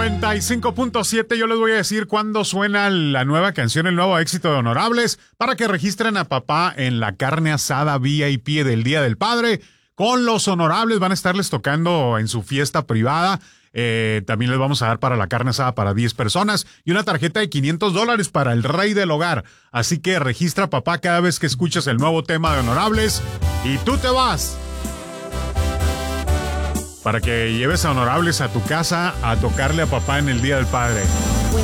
95.7, yo les voy a decir cuándo suena la nueva canción, el nuevo éxito de Honorables, para que registren a papá en la carne asada VIP del Día del Padre. Con los Honorables van a estarles tocando en su fiesta privada. También les vamos a dar para la carne asada para 10 personas y una tarjeta de $500 para el rey del hogar. Así que registra a papá cada vez que escuches el nuevo tema de Honorables y tú te vas. Para que lleves a Honorables a tu casa a tocarle a papá en el Día del Padre.